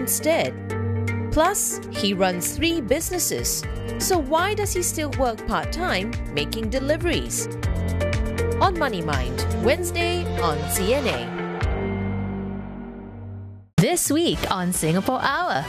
instead. Plus, he runs 3 businesses. So why does he still work part-time making deliveries? On Money Mind, Wednesday on CNA. This week on Singapore Hour.